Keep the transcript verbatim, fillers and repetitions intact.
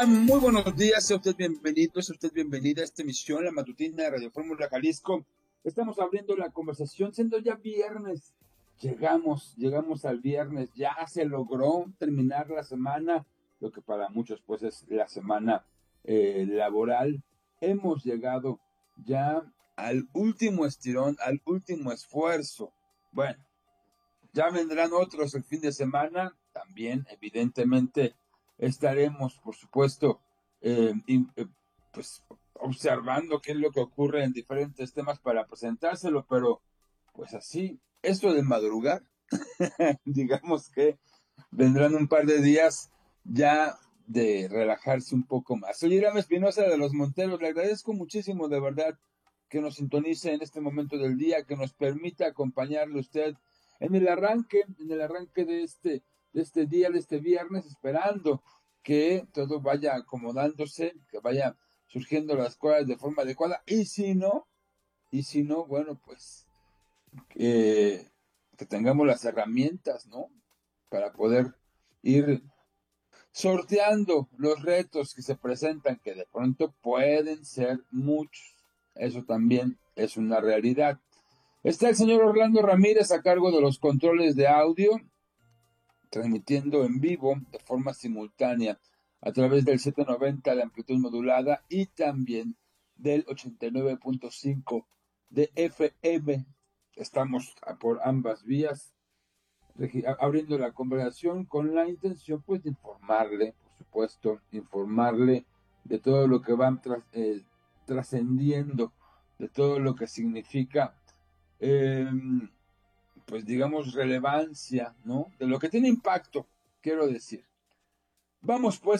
Muy buenos días, sea usted bienvenido, sea usted bienvenida a esta emisión, la matutina de Radio Fórmula Jalisco. Estamos abriendo la conversación, siendo ya viernes. Llegamos, llegamos al viernes, ya se logró terminar la semana, lo que para muchos pues es la semana eh, laboral. Hemos llegado ya al último estirón, al último esfuerzo. Bueno, ya vendrán otros el fin de semana, también evidentemente estaremos, por supuesto, eh, y, eh, pues observando qué es lo que ocurre en diferentes temas para presentárselo, pero pues así, eso de madrugar, digamos que vendrán un par de días ya de relajarse un poco más. Soy Irán Espinosa de Los Monteros, le agradezco muchísimo de verdad que nos sintonice en este momento del día, que nos permita acompañarle a usted en el arranque, en el arranque de este, de este día, de este viernes, esperando que todo vaya acomodándose, que vaya surgiendo las cosas de forma adecuada, y si no, y si no, bueno, pues eh, que tengamos las herramientas, ¿no? Para poder ir sorteando los retos que se presentan, que de pronto pueden ser muchos. Eso también es una realidad. Está el señor Orlando Ramírez a cargo de los controles de audio, transmitiendo en vivo de forma simultánea a través del setecientos noventa de amplitud modulada y también del ochenta y nueve punto cinco de F M. Estamos por ambas vías abriendo la conversación con la intención pues de informarle, por supuesto, informarle de todo lo que van tras, eh, trascendiendo, de todo lo que significa eh, pues digamos relevancia, ¿no? De lo que tiene impacto, quiero decir. Vamos pues